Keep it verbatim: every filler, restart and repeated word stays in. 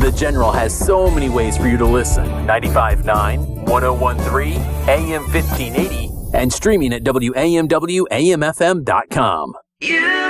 The General has so many ways for you to listen. ninety-five point nine, one oh one point three, A M fifteen eighty, and streaming at W A M W A M F M dot com. You